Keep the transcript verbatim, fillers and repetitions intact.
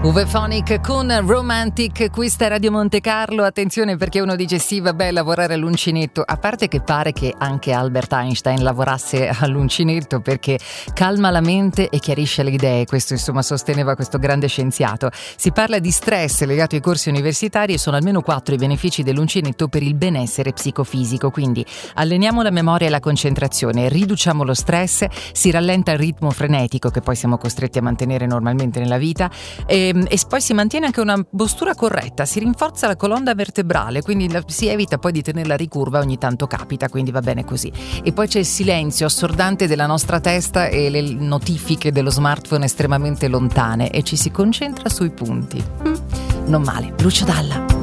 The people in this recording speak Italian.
Uvephonic con Romantic, questa è Radio Monte Carlo. Attenzione, perché uno dice sì vabbè, lavorare all'uncinetto, a parte che pare che anche Albert Einstein lavorasse all'uncinetto perché calma la mente e chiarisce le idee, questo insomma sosteneva questo grande scienziato. Si parla di stress legato ai corsi universitari e sono almeno quattro i benefici dell'uncinetto per il benessere psicofisico, quindi alleniamo la memoria e la concentrazione, riduciamo lo stress, si rallenta il ritmo frenetico che poi siamo costretti a mantenere normalmente nella vita e e poi si mantiene anche una postura corretta, si rinforza la colonna vertebrale, quindi la, si evita poi di tenerla ricurva, ogni tanto capita, quindi va bene così. E poi c'è il silenzio assordante della nostra testa e le notifiche dello smartphone estremamente lontane e ci si concentra sui punti. Mm, non male. Lucio Dalla.